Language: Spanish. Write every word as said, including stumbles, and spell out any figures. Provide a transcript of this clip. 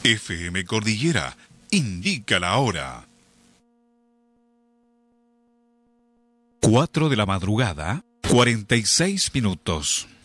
F M Cordillera indica la hora. Cuatro de la madrugada, cuarenta y seis minutos.